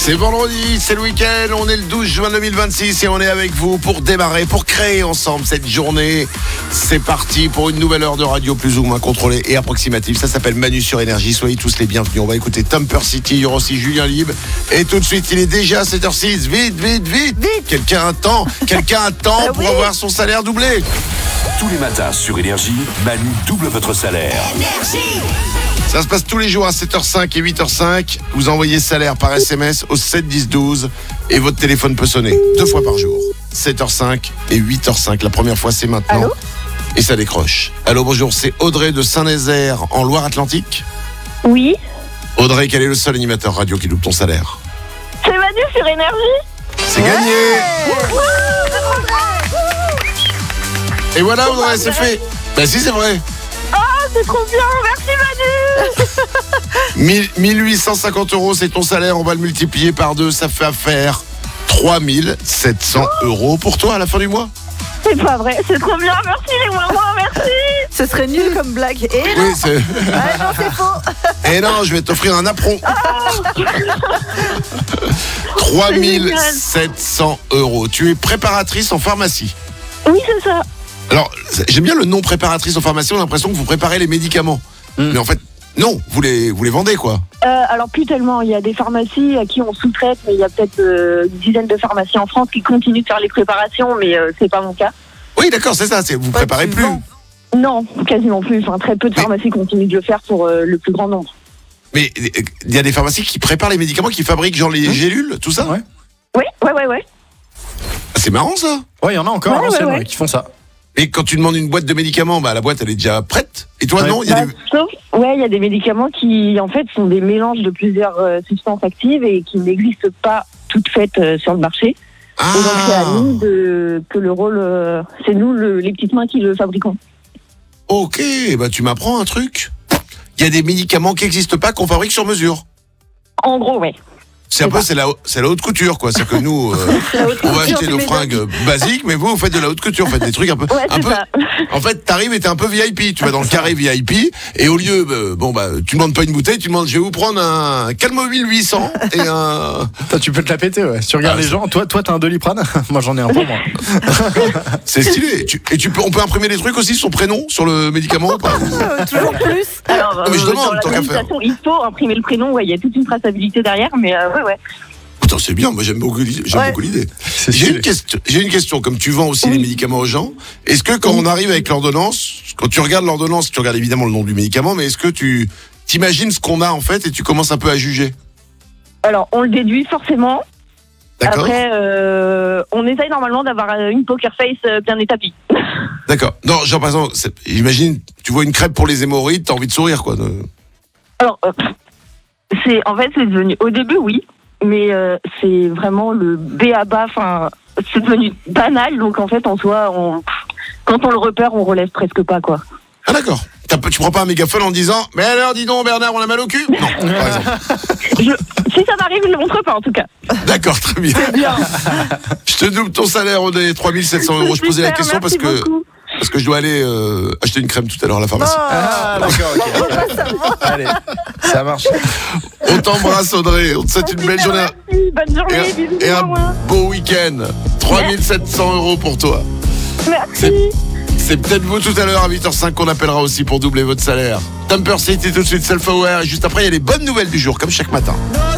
C'est vendredi, c'est le week-end, on est le 12 juin 2026 et on est avec vous pour démarrer, pour créer ensemble cette journée. C'est parti pour une nouvelle heure de radio plus ou moins contrôlée et approximative. Ça s'appelle Manu sur Énergie, soyez tous les bienvenus. On va écouter Thumper City, il y aura aussi Julien Libre. Et tout de suite, il est déjà 7h06, vite. Quelqu'un a un temps pour avoir son salaire doublé. Tous les matins sur Énergie, Manu double votre salaire. Énergie. Ça se passe tous les jours à 7h05 et 8h05. Vous envoyez salaire par SMS au 7 10 12 et votre téléphone peut sonner 2 fois par jour. 7h05 et 8h05. La première fois, c'est maintenant. Allô ? Et ça décroche. Allô, bonjour, c'est Audrey de Saint-Nazaire en Loire-Atlantique. Oui, Audrey, quel est le seul animateur radio qui double ton salaire ? c'est Manu sur Énergie. C'est gagné. Et voilà, Audrey, c'est fait. Bah si, c'est vrai. C'est trop bien, merci Manu. 1850 €, c'est ton salaire. On va le multiplier par 2. Ça fait affaire 3700 € pour toi à la fin du mois. C'est pas vrai, c'est trop bien, merci les mamans, merci. Ce serait nul comme blague. Et non, Oui, c'est... non, c'est faux. Et non, je vais t'offrir un apron. 3700 €. Tu es préparatrice en pharmacie. Oui, c'est ça. Alors, j'aime bien le nom préparatrice en pharmacie. On a l'impression que vous préparez les médicaments. Mais en fait, non, vous les vendez, quoi. Alors plus tellement, il y a des pharmacies à qui on sous-traite, mais il y a peut-être une dizaine de pharmacies en France qui continuent de faire les préparations, mais c'est pas mon cas. Oui, d'accord, c'est ça. Vous préparez tu plus. vends. Non, quasiment plus. Enfin, très peu de pharmacies continuent de le faire pour le plus grand nombre. Mais il y a des pharmacies qui préparent les médicaments, qui fabriquent genre les gélules, tout ça. Ouais. Oui. Ah, c'est marrant, ça. Ouais, il y en a encore à Ouais, l'ancienne ouais. qui font ça. Et quand tu demandes une boîte de médicaments, bah la boîte elle est déjà prête. Et toi Ouais. non, il y a des... Il y a des médicaments qui, en fait, sont des mélanges de plusieurs substances actives et qui n'existent pas toutes faites sur le marché. Ah. Et donc, c'est à nous que le rôle... c'est nous, les petites mains, qui le fabriquons. Ok, bah tu m'apprends un truc. Il y a des médicaments qui n'existent pas, qu'on fabrique sur mesure. En gros, ouais. C'est un peu, c'est la haute couture, quoi. C'est que nous, on va acheter nos fringues basiques, mais vous faites de la haute couture, vous faites des trucs un peu... Ouais, un c'est peu. ça. En fait, t'arrives et t'es un peu VIP. Tu vas dans le carré VIP, et au lieu, tu demandes pas une bouteille, tu demandes, je vais vous prendre un Calmoville 800 et un... Toi, tu peux te la péter, ouais. Si tu regardes Ah, les gens, toi t'as un Doliprane. Moi, j'en ai un pour moi. C'est stylé. On peut imprimer des trucs aussi, son prénom, sur le médicament ou pas ? Toujours plus. Alors, mais je demande, dans tant qu'à faire. l'administration, il faut imprimer le prénom. Ouais, il y a toute une traçabilité derrière, mais ouais. Putain, c'est bien, moi j'aime beaucoup l'idée. C'est J'ai stylé. une question, comme tu vends aussi les médicaments aux gens, est-ce que quand on arrive avec l'ordonnance, quand tu regardes l'ordonnance, tu regardes évidemment le nom du médicament, mais est-ce que tu t'imagines ce qu'on a en fait et tu commences un peu à juger ? Alors, on le déduit forcément. D'accord. Après, on essaye normalement d'avoir une poker face bien établie. D'accord. Non, genre par exemple, j'imagine, tu vois une crêpe pour les hémorroïdes, t'as envie de sourire quoi. Alors, c'est devenu... Au début, oui. Mais c'est vraiment le b.a.-ba, enfin, c'est devenu banal, donc en fait, en soi, quand on le repère, on relève presque pas, quoi. Ah d'accord. Tu prends pas un mégaphone en disant « Mais alors, dis donc Bernard, on a mal au cul ?» Non, par exemple. Si ça m'arrive, je le montre pas, en tout cas. D'accord, très bien. Bien. Je te double ton salaire au des 3700 €. Je posais la question parce que je dois aller acheter une crème tout à l'heure à la pharmacie. Ah, d'accord, ok. Allez, ça marche. On t'embrasse Audrey, on te souhaite une belle journée Merci, bonne journée, bisous. et un au revoir. beau week-end. 3700 € pour toi. Merci. C'est peut-être vous tout à l'heure à 8h05 qu'on appellera aussi pour doubler votre salaire. Thumper City tout de suite, Self-Aware. Et juste après, il y a les bonnes nouvelles du jour, comme chaque matin.